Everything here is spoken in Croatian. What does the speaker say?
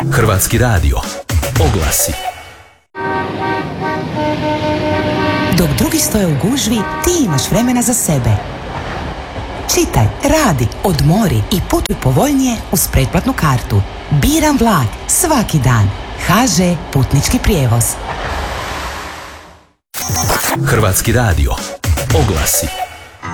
Hrvatski radio. Oglasi. Dok drugi stoje u gužvi, ti imaš vremena za sebe. Čitaj, radi, odmori i putuj povoljnije uz pretplatnu kartu. Biram vlak svaki dan. HŽ Putnički prijevoz. Hrvatski radio. Oglasi.